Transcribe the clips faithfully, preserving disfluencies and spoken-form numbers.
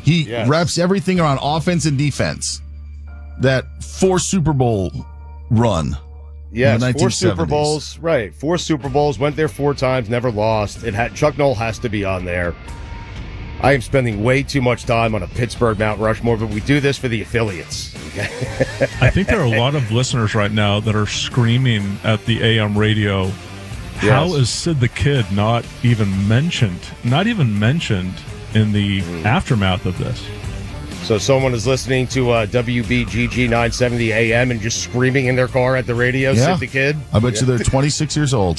He Yes. reps everything around offense and defense. That four Super Bowl run. Yes, in the four nineteen seventies. Super Bowls. Right, four Super Bowls. Went there four times, never lost. It had Chuck Noll has to be on there. I am spending way too much time on a Pittsburgh Mount Rushmore, but we do this for the affiliates. I think there are a lot of listeners right now that are screaming at the A M radio. How Yes. is Sid the Kid not even mentioned? Not even mentioned in the Mm. aftermath of this. So someone is listening to uh, W B G G nine seventy A M and just screaming in their car at the radio, Yeah. Sid the Kid. I bet you they're twenty-six years old.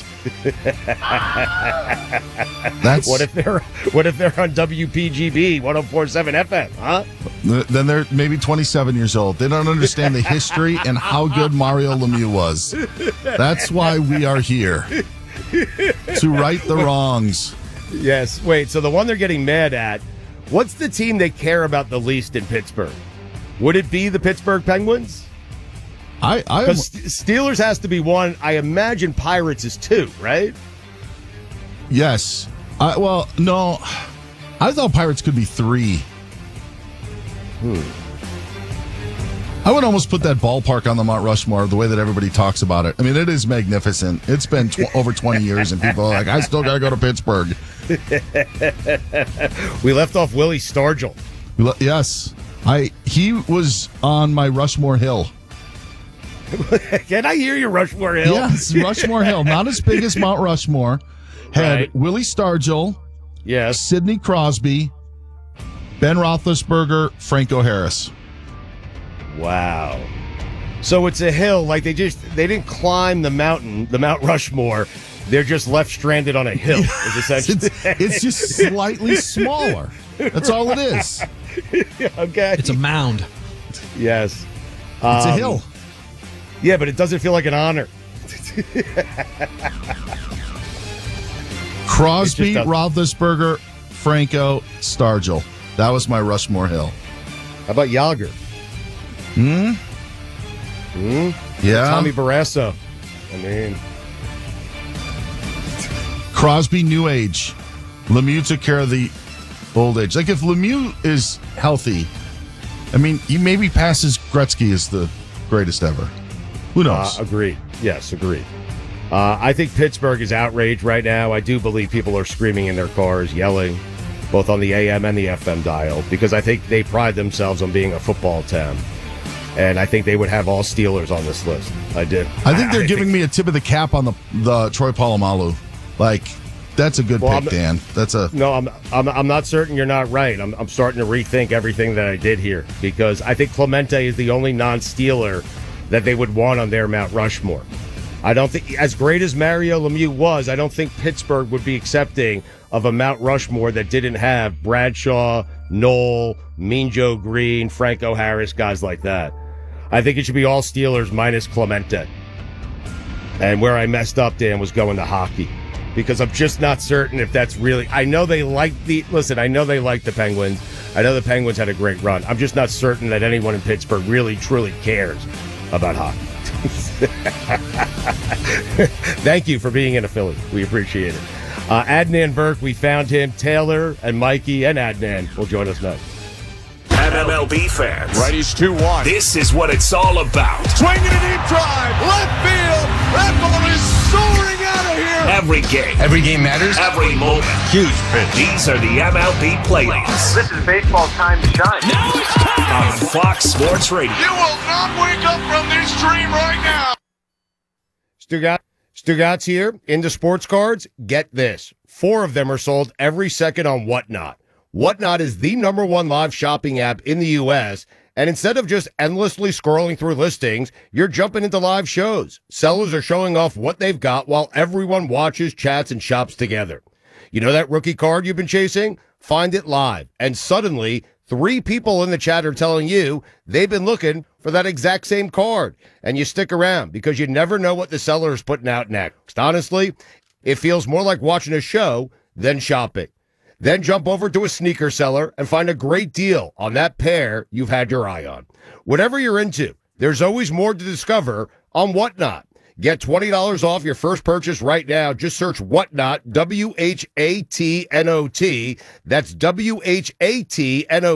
That's What if they're what if they're on W P G B one oh four point seven F M, huh? then they're maybe twenty-seven years old. They don't understand the history and how good Mario Lemieux was. That's why we are here. To right the wrongs. Yes. Wait, so the one they're getting mad at, what's the team they care about the least in Pittsburgh? Would it be the Pittsburgh Penguins? I, I Because Steelers has to be one. I imagine Pirates is two, right? yes. I, well, no. I thought Pirates could be three. Hmm. I would almost put that ballpark on the Mount Rushmore the way that everybody talks about it. I mean, it is magnificent. It's been tw- over twenty years, and people are like, I still got to go to Pittsburgh. We left off Willie Stargell. Yes. I He was on my Rushmore Hill. Can I hear your Rushmore Hill? Yes, Rushmore Hill. Not as big as Mount Rushmore. Had Right. Willie Stargell, Yes. Sidney Crosby, Ben Roethlisberger, Franco Harris. Wow. So it's a hill, like they just they didn't climb the mountain, the Mount Rushmore. They're just left stranded on a hill. Is essentially It's, it's just slightly smaller. That's all it is. okay. It's a mound. Yes. It's a Um, hill. Yeah, but it doesn't feel like an honor. Crosby, It just Roethlisberger, Franco, Stargell. That was my Rushmore Hill. How about Yager? Hmm? Hmm? Yeah. Tommy Barrasso. I mean, Crosby, new age. Lemieux took care of the old age. Like if Lemieux is healthy, I mean, he maybe passes Gretzky as the greatest ever. Who knows? uh, agreed. Yes, agreed. Uh, I think Pittsburgh is outraged right now. I do believe people are screaming in their cars, yelling, both on the A M and the F M dial, because I think they pride themselves on being a football town. And I think they would have all Steelers on this list. I did. I think they're giving me a tip of the cap on the the Troy Polamalu. Like, that's a good Well, pick, I'm- Dan. That's a No, I'm, I'm I'm not certain you're not right. I'm I'm starting to rethink everything that I did here because I think Clemente is the only non-Steeler that they would want on their Mount Rushmore. I don't think, as great as Mario Lemieux was, I don't think Pittsburgh would be accepting of a Mount Rushmore that didn't have Bradshaw, Knoll, Mean Joe Green, Franco Harris, guys like that. I think it should be all Steelers minus Clemente. And where I messed up, Dan, was going to hockey. Because I'm just not certain if that's really... I know they like the... Listen, I know they like the Penguins. I know the Penguins had a great run. I'm just not certain that anyone in Pittsburgh really, truly cares about hockey. Thank you for being in a Philly. We appreciate it. Uh, Adnan Burke, we found him. Taylor and Mikey and Adnan will join us next. M L B fans. Righties two one. This is what it's all about. Swinging a deep drive. Left field. That ball is soaring out of here. Every game. Every game matters. Every moment. Huge pitch. These are the M L B playoffs. This is baseball's time to shine. Now it's time on Fox Sports Radio. You will not wake up from this dream right now. Stugat, Stugat's here. Into sports cards. Get this. Four of them are sold every second on Whatnot. Whatnot is the number one live shopping app in the U S, and instead of just endlessly scrolling through listings, you're jumping into live shows. Sellers are showing off what they've got while everyone watches, chats, and shops together. You know that rookie card you've been chasing? Find it live, and suddenly, three people in the chat are telling you they've been looking for that exact same card, and you stick around because you never know what the seller is putting out next. Honestly, it feels more like watching a show than shopping. Then jump over to a sneaker seller and find a great deal on that pair you've had your eye on. Whatever you're into, there's always more to discover on Whatnot. Get twenty dollars off your first purchase right now. Just search Whatnot, W H A T N O T. That's W H A T N O T.